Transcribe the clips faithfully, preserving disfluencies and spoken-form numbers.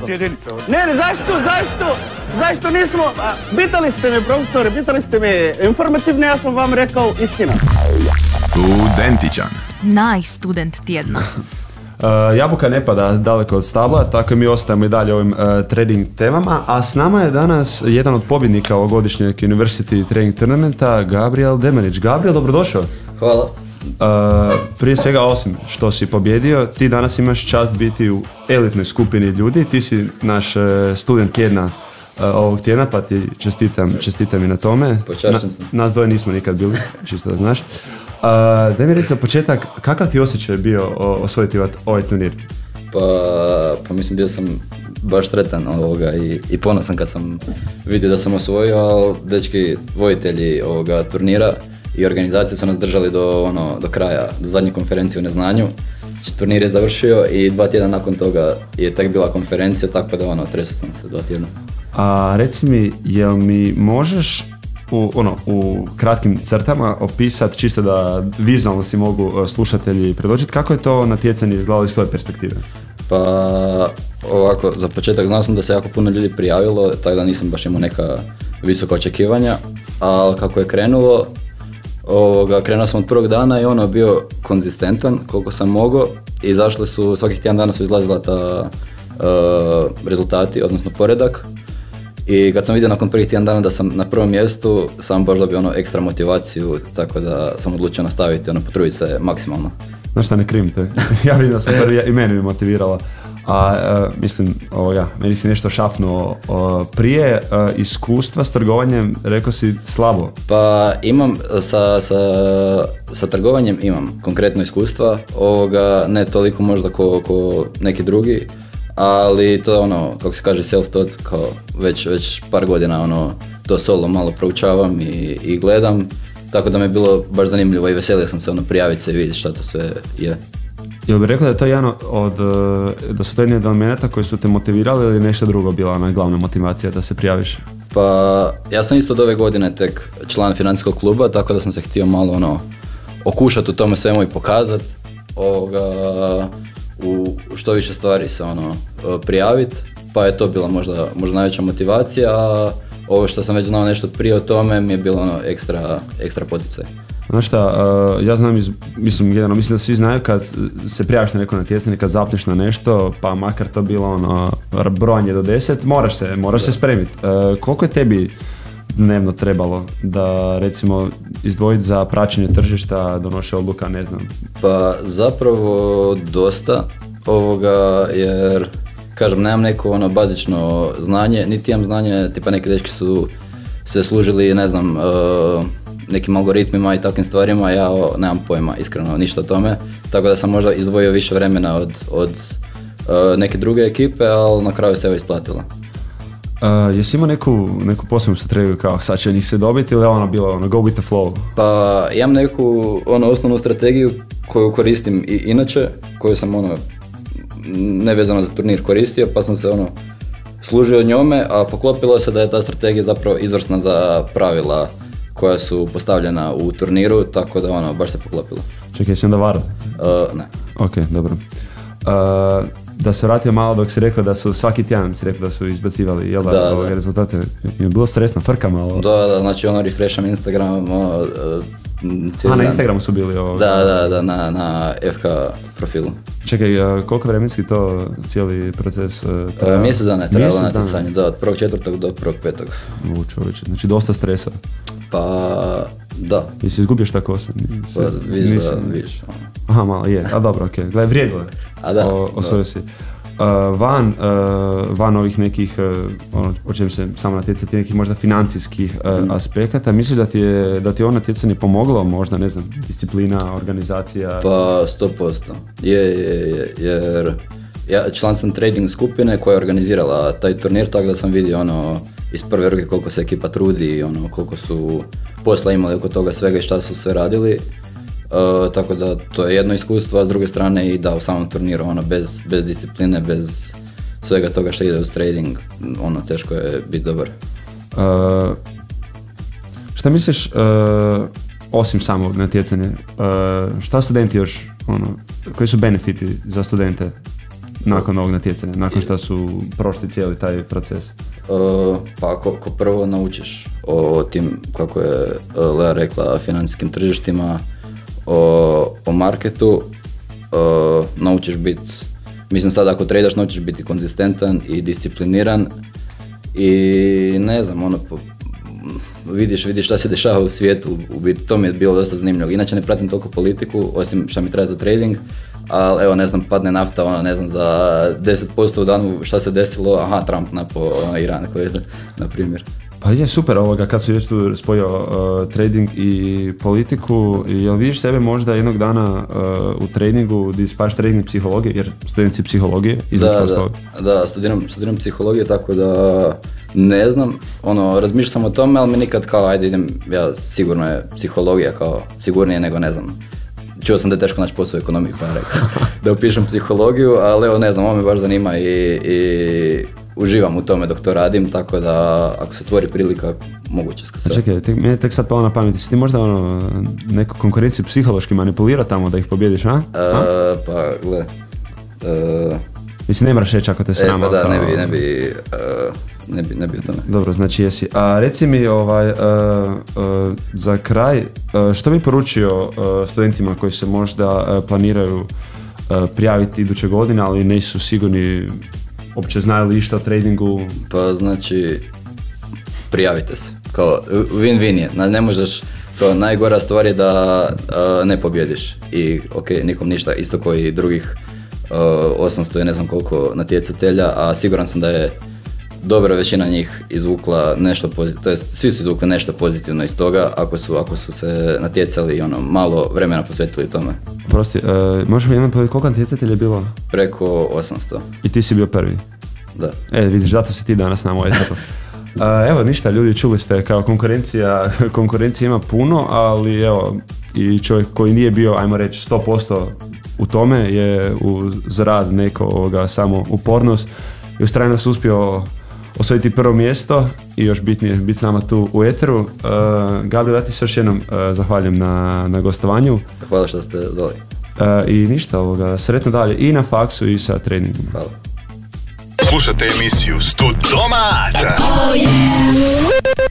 ti jedinica ovdje. Ne, ne, zašto, zašto, zašto nismo, a, pitali ste me, profesore, pitali ste me informativno, ja sam vam rekao istina. Studentičan. Najstudent tjedna. Uh, jabuka ne pada daleko od stabla, tako i mi ostajemo i dalje ovim uh, trading temama, a s nama je danas jedan od pobjednika ovogodišnjeg University Trading Tournamenta, Gabriel Demerić. Gabriel, dobrodošao. Hvala. Uh, prije svega, osim što si pobjedio, ti danas imaš čast biti u elitnoj skupini ljudi, ti si naš uh, student tjedna uh, ovog tjedna, pa ti čestitam, čestitam i na tome. Počašćen sam. Na, nas dvoje nismo nikad bili, čisto da znaš. Uh, daj mi reći za početak, kakav ti osjećaj bio osvojiti ovaj turnir? Pa, pa mislim bio sam baš sretan ovoga i, i ponosan kad sam vidio da sam osvojio, ali dečki vojitelji ovoga turnira i organizacije su nas držali do, ono, do kraja, do zadnje konferencije u neznanju. Znači, turnir je završio i dva tjedna nakon toga je tek bila konferencija, tako da ono, tresao sam se dva tjedna. A reci mi, jel mi možeš u, ono, u kratkim crtama opisati, čisto da vizualno si mogu slušatelji predočiti, kako je to natjecanje izgledalo iz tvoje perspektive? Pa ovako, za početak znao sam da se jako puno ljudi prijavilo, tako da nisam baš imao neka visoka očekivanja, ali kako je krenulo, ovoga, krenuo sam od prvog dana i ono bio konzistentan koliko sam mogao i izašli su, svakih tjedan dana su izlazila ta uh, rezultati, odnosno poredak. I kad sam vidio nakon prvih tjedan dana da sam na prvom mjestu, sam baš dobio ono ekstra motivaciju, tako da sam odlučio nastaviti, ono, potruditi se maksimalno. Znaš šta, ne krivim te, ja vidim da sam prvi, i mene bi motivirala. A uh, mislim, ovoga, meni si nešto šapnuo uh, prije uh, iskustva s trgovanjem, rekao si slabo. Pa imam, sa, sa, sa trgovanjem imam konkretno iskustva, ovoga, ne toliko možda ko, ko neki drugi, ali to je ono, kako se kaže, self-taught, kao već, već par godina ono, to solo malo proučavam i, i gledam, tako da mi je bilo baš zanimljivo i veselio sam se ono prijaviti se i vidjeti šta to sve je. Jel bi rekao da je to jedan od, da su to jedni od elementa koji su te motivirali ili nešto drugo bila ona glavna motivacija da se prijaviš? Pa ja sam isto od ove godine tek član financijskog kluba, tako da sam se htio malo ono okušati u tome svemu i pokazati ovoga, u što više stvari se ono prijaviti, pa je to bila možda, možda najveća motivacija, a ovo što sam već znao nešto prije o tome mi je bilo ono ekstra, ekstra poticaj. Znaš šta, uh, ja znam, iz, mislim, generalno, mislim da svi znaju kad se prijaviš na neko natjecanje, kad zapneš na nešto, pa makar to bilo ono, brojanje do deset, moraš se, moraš se spremiti. Uh, koliko je tebi dnevno trebalo da, recimo, izdvojiti za praćenje tržišta, donoše odluka, ne znam? Pa zapravo dosta ovoga, jer kažem, nemam neko ono bazično znanje, niti imam znanje, tipa neki dečki su se služili, ne znam, uh, nekim algoritmima i takvim stvarima, ja o, nemam pojma, iskreno, ništa o tome, tako da sam možda izdvojio više vremena od, od uh, neke druge ekipe, ali na kraju se evo isplatilo. Uh, jesi imao neku, neku posebnu strategiju kao sad će njih se dobiti ili je ono bilo ono go with the flow? Pa imam neku ono osnovnu strategiju koju koristim i inače, koju sam ono nevezano za turnir koristio, pa sam se ono služio njome, a poklopilo se da je ta strategija zapravo izvrsna za pravila koja su postavljena u turniru, tako da ono, baš se poklopilo. Čekaj, jesi onda varao? Uh, ne. Ok, dobro. Uh, da se vratio malo dok si rekao da su svaki tjedan si rekao da su izbacivali, jel da, da, ove da. rezultate? Je bilo stresno, frka malo? Da, da, znači ono refresham Instagram, ono, uh, A, na Instagramu su bili ovo? Da, da, da, na, na F K profilu. Čekaj, uh, koliko vremenski to cijeli proces uh, trajao? Uh, mjesec dana je trajalo natjecanje, da, od prvog četvrtog do prvog petog. U čovječe, znači dosta stresa. Pa, da. Jesi izgubio šta kosa? Pa, vidiš da, vidiš. Aha, malo, je, a dobro, okej. Okay. Gledaj, vrijedilo je. A da. O, osvojio si. Uh, van, uh, van ovih nekih, uh, ono, o čem se samo natjecati, nekih možda financijskih uh, mm. aspekata, misliš da ti je, da ti je ovo natjecanje pomoglo, možda, ne znam, disciplina, organizacija? Pa, sto posto. Je, je, je, jer ja član sam trading skupine koja je organizirala taj turnir, tako da sam vidio ono iz prve ruke koliko se ekipa trudi, ono, koliko su posla imali oko toga svega i šta su sve radili. Uh, tako da to je jedno iskustvo, a s druge strane i da u samom turniru ono, bez, bez discipline, bez svega toga što ide uz trading, ono, teško je biti dobar. Uh, šta misliš, uh, osim samog natjecanja, uh, šta studenti još, ono, koji su benefiti za studente nakon ovog natjecanja, nakon što su prošli cijeli taj proces? Uh, pa ako, ako prvo naučiš o tim, kako je Lea rekla, financijskim tržištima, o, o marketu, uh, naučiš biti, mislim sad ako tradaš naučiš biti konzistentan i discipliniran i ne znam, ono, po, vidiš, vidiš šta se dešava u svijetu, u biti to mi je bilo dosta zanimljivo. Inače ne pratim toliko politiku, osim šta mi treba za trading, ali evo ne znam, padne nafta, ono ne znam, za deset posto u danu šta se desilo, aha, Trump napao ono, Iran, koji je, na primjer. Pa je super ovoga, kad su već tu spojio uh, trading i politiku, jel vidiš sebe možda jednog dana uh, u tradingu gdje spaš trading i psihologije, jer studenti psihologije, između ostalog. Da, da, studiram, studiram psihologiju, tako da ne znam, ono, razmišljam sam o tome, ali mi nikad kao, ajde idem, ja sigurno je psihologija kao sigurnije nego ne znam. Čuo sam da je teško naći posao u ekonomiji, pa rekao da upišem psihologiju, ali evo ne znam, ovo me baš zanima i, i uživam u tome dok to radim, tako da ako se otvori prilika, moguće sve. Čekaj, tek, meni je tek sad palo na pameti, si ti možda ono, neku konkurenciju psihološki manipulira tamo da ih pobjediš, a? a? Uh, pa, gle, uh, mislim, ne moraš reći ako te srama. E, pa da, kao... ne bi, ne bi, uh, ne bi, ne bi o tome. Dobro, znači jesi. A reci mi, ovaj, uh, uh, za kraj, uh, što bi poručio uh, studentima koji se možda uh, planiraju uh, prijaviti iduće godine, ali nisu sigurni, uopće znaju li išta o tradingu? Pa znači, prijavite se. Kao, win-win je. Ne možeš, kao najgora stvar je da uh, ne pobjediš. I ok, nikom ništa, isto koji i drugih uh, osamsto i ne znam koliko natjecatelja, a siguran sam da je dobra većina njih izvukla nešto pozitivno, to jest svi su izvukli nešto pozitivno iz toga ako su, ako su se natjecali i ono, malo vremena posvetili tome. Prosti, uh, možeš mi jednom povedati koliko natjecatelja je bilo? Preko osamsto. I ti si bio prvi? Da. E, vidiš, zato si ti danas na moje etapu. Uh, evo ništa, ljudi, čuli ste, kao konkurencija, konkurencija ima puno, ali evo, i čovjek koji nije bio, ajmo reći, sto posto u tome je uz rad neko ovoga, samo upornost i ustrajnost uspio osvojiti prvo mjesto i još bitnije biti s nama tu u eteru. Uh, Gabi, da ti se još jednom uh, zahvaljujem na, na gostovanju. Hvala što ste zvali. Uh, I ništa, ovoga, sretno dalje i na faksu i sa treningom. Hvala. Slušajte emisiju Studomat! Oh, yeah.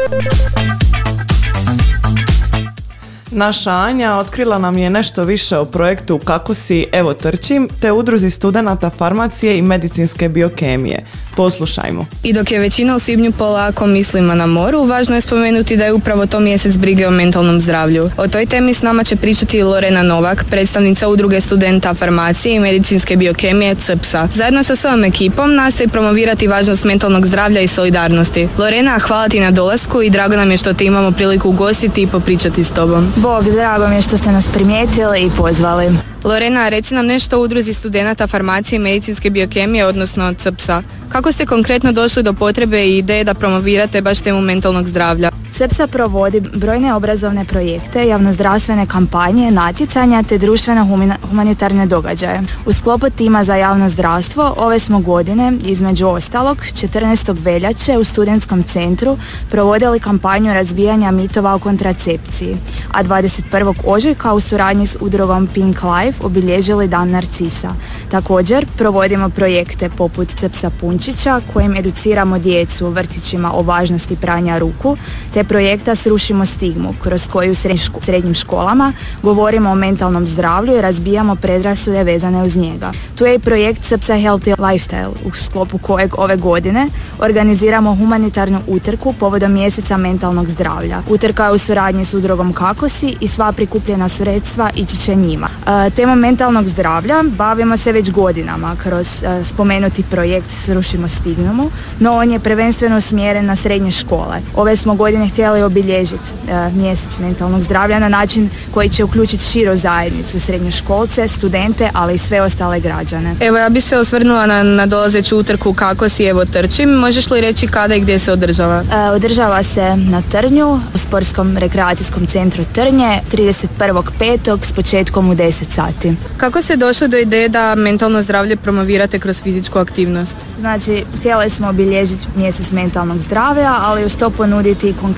Naša Anja otkrila nam je nešto više o projektu Kako si, evo trčim, te udruzi studenata farmacije i medicinske biokemije. Poslušajmo. I dok je većina u svibnju polako mislima na moru, važno je spomenuti da je upravo to mjesec brige o mentalnom zdravlju. O toj temi s nama će pričati Lorena Novak, predstavnica udruge studenta farmacije i medicinske biokemije C E P S-a. Zajedno sa svojom ekipom nastoji promovirati važnost mentalnog zdravlja i solidarnosti. Lorena, hvala ti na dolasku i drago nam je što te imamo priliku ugostiti i popričati s tobom. Bog, drago mi je što ste nas primijetili i pozvali. Lorena, reci nam nešto o udruzi studenata farmacije i medicinske biokemije, odnosno C E P S-a. Kako ste konkretno došli do potrebe i ideje da promovirate baš temu mentalnog zdravlja? C E P S-a provodi brojne obrazovne projekte, javnozdravstvene kampanje, natjecanja te društveno humanitarne događaje. U sklopu tima za javno zdravstvo ove smo godine, između ostalog, četrnaestog veljače u studentskom centru provodili kampanju razbijanja mitova o kontracepciji, a dvadeset prvog ožujka u suradnji s udrugom Pink Life obilježili Dan Narcisa. Također provodimo projekte poput C E P S-a Punčića kojim educiramo djecu u vrtićima o važnosti pranja ruku, te projekta Srušimo stigmu kroz koju u srednjim školama govorimo o mentalnom zdravlju i razbijamo predrasude vezane uz njega. Tu je i projekt C E P S-a Healthy Lifestyle u sklopu kojeg ove godine organiziramo humanitarnu utrku povodom mjeseca mentalnog zdravlja. Utrka je u suradnji s udrugom Kako si i sva prikupljena sredstva ići će njima. E, temom mentalnog zdravlja bavimo se već godinama kroz e, spomenuti projekt Srušimo stigmu, no on je prvenstveno usmjeren na srednje škole. Ove smo godine htjeli obilježiti e, mjesec mentalnog zdravlja na način koji će uključiti širu zajednicu, srednjoškolce, studente, ali i sve ostale građane. Evo, ja bi se osvrnula na, na dolazeću utrku Kako si, evo trčim. Možeš li reći kada i gdje se održava? E, održava se na Trnju, u Sportskom rekreacijskom centru Trnje, trideset prvog petog s početkom u deset sati. Kako ste došli do ideje da mentalno zdravlje promovirate kroz fizičku aktivnost? Znači, htjeli smo obilježiti mjesec mentalnog zdravlja, ali uz to ponuditi konkretno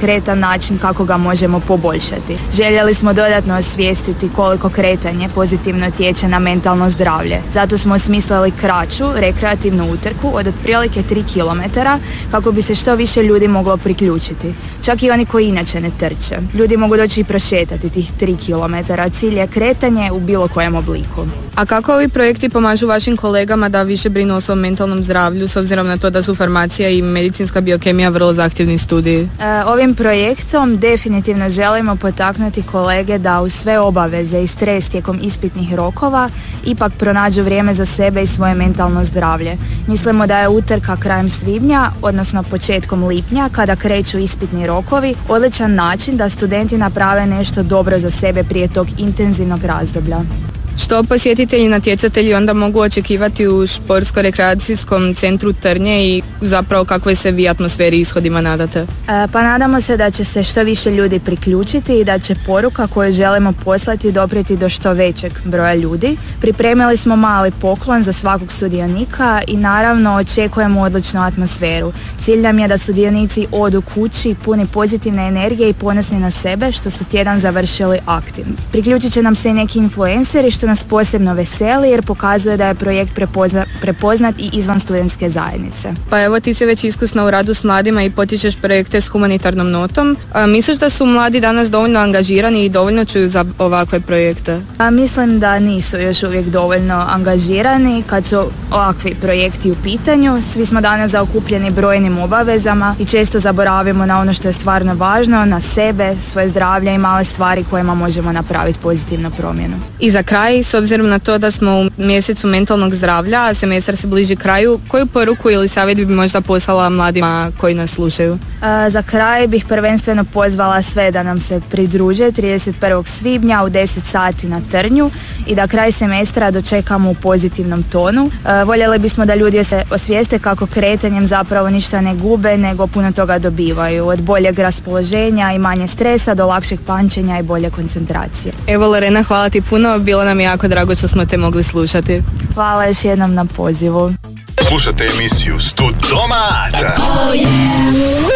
konkretan način kako ga možemo poboljšati. Željeli smo dodatno osvijestiti koliko kretanje pozitivno utječe na mentalno zdravlje. Zato smo osmislili kraću, rekreativnu utrku od otprilike tri kilometra kako bi se što više ljudi moglo priključiti. Čak i oni koji inače ne trče. Ljudi mogu doći i prošetati tih tri kilometra. Cilj je kretanje u bilo kojem obliku. A kako ovi projekti pomažu vašim kolegama da više brinu o svom mentalnom zdravlju, s obzirom na to da su farmacija i medicinska biokemija vrlo zahtjevni studiji? E, ovim projektom definitivno želimo potaknuti kolege da uz sve obaveze i stres tijekom ispitnih rokova ipak pronađu vrijeme za sebe i svoje mentalno zdravlje. Mislimo da je utrka krajem svibnja, odnosno početkom lipnja, kada kreću ispitni rokovi, odličan način da studenti naprave nešto dobro za sebe prije tog intenzivnog razdoblja. Što posjetitelji i natjecatelji onda mogu očekivati u športsko-rekreacijskom centru Trnje i zapravo kakvoj se vi atmosferi i ishodima nadate? E, pa nadamo se da će se što više ljudi priključiti i da će poruka koju želimo poslati doprijeti do što većeg broja ljudi. Pripremili smo mali poklon za svakog sudionika i naravno očekujemo odličnu atmosferu. Cilj nam je da sudionici odu kući puni pozitivne energije i ponosni na sebe što su tjedan završili aktivno. Priključit će nam se i neki influenceri što nas posebno veseli jer pokazuje da je projekt prepozna, prepoznat i izvan studentske zajednice. Pa evo, ti si već iskusna u radu s mladima i potičeš projekte s humanitarnom notom. A, misliš da su mladi danas dovoljno angažirani i dovoljno čuju za ovakve projekte? A, mislim da nisu još uvijek dovoljno angažirani kad su ovakvi projekti u pitanju. Svi smo danas zaokupljeni brojnim obavezama i često zaboravimo na ono što je stvarno važno, na sebe, svoje zdravlje i male stvari kojima možemo napraviti pozitivnu promjenu. I za kraj, s obzirom na to da smo u mjesecu mentalnog zdravlja, a semestar se bliži kraju, koju poruku ili savjet bi možda poslala mladima koji nas slušaju? A, za kraj bih prvenstveno pozvala sve da nam se pridruže trideset prvog svibnja u deset sati na Trnju i da kraj semestra dočekamo u pozitivnom tonu. A, voljeli bismo da ljudi se osvijeste kako kretanjem zapravo ništa ne gube, nego puno toga dobivaju. Od boljeg raspoloženja i manje stresa do lakšeg pamćenja i bolje koncentracije. Evo, Lorena, hvala ti puno, bilo nam je jako drago što smo te mogli slušati. Hvala još jednom na pozivu. Slušajte emisiju Studomat. Oh, yeah.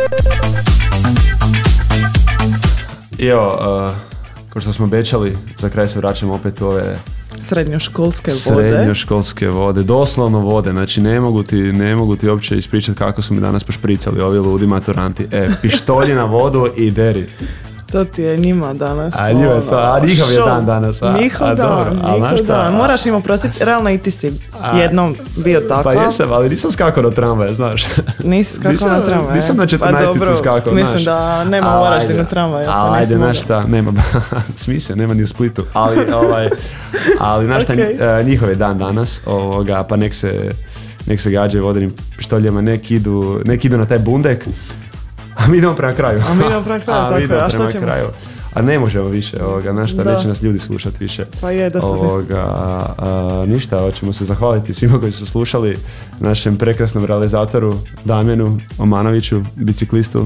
I evo, uh, kao što smo obećali, za kraj se vraćamo opet u ove srednjoškolske vode. Srednjoškolske vode, doslovno vode, znači ne mogu ti, ne mogu ti uopće ispričati kako su mi danas pošpricali ovi ludi maturanti. E, pištolji na vodu i deri. To ti je njima danas. A njima je to, a njihov je dan danas. A, njihov a, dan, dobro, njihov dan. Moraš im oprostiti, realno i ti si jednom bio tako. Pa jesam, ali nisam skakao na tramvaje, znaš. Nisi skakao nisam, na tramvaje? Nisam na četrnaesticu pa skakao, mislim znaš. da nema u Varaždinu tramvaje. A, ajde, znaš šta, nema, smisla, nema ni u Splitu. Ali, ovaj, ali znaš šta, okay. Njihov je dan danas, ovoga, pa nek se, nek se gađaju vodenim pištoljama, nek idu, nek idu na taj bundek. A mi idemo prema kraju. A mi idemo prema kraju, tako je. A što ćemo? Kraju. A ne možemo više, ovoga, znaš šta, neće nas ljudi slušati više. Pa je, da sam ovoga, a, ništa, hoćemo se zahvaliti svima koji su slušali, našem prekrasnom realizatoru Damjanu Omanoviću, biciklistu.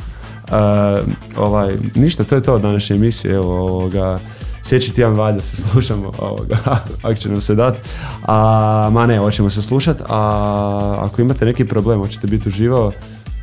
A, ovaj, ništa, to je to od današnje emisije, evo, ovoga, sljedeći tjedan valjda se slušamo, ovoga, ako će nam se dati. A, ma ne, hoćemo se slušati, a ako imate neki problem, hoćete biti uživao,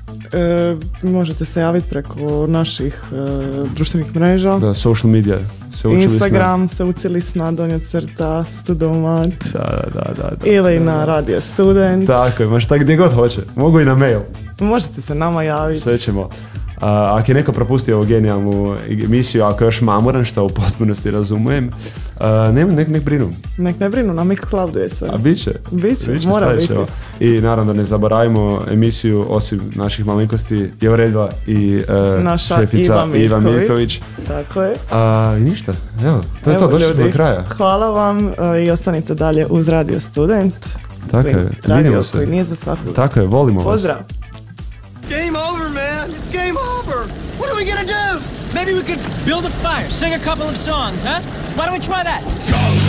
E, možete se javiti preko naših e, društvenih mreža. Da, social media. Instagram se ucilisna donja crta Studomat. Da, da, da, da. Ili na Radio Student. Tako je, možeš tako gdje god hoće. Mogu i na mail. Možete se nama javiti. Sve ćemo. Uh, ako je neko propustio ovu genijalnu emisiju, ako je još mamuran, što u potpunosti razumujem, uh, ne, nek, nek brinu. Nek ne brinu, na Mixcloudu je sve. A bit će. Bit će, biće mora biti. I naravno da ne zaboravimo emisiju, osim naših malenkosti, je uredila i uh, naša šefica Iva Mirković. Iva Mirković. Tako je. Uh, I ništa, evo, to je evo, to, došli smo do kraja. Hvala vam uh, i ostanite dalje uz Radio Student. Tako je, vidimo se. Koji nije za svaku. Tako je, volimo Pozdrav. vas. Game over, man. It's game over. What are we gonna do? Maybe we could build a fire, sing a couple of songs, huh? Why don't we try that?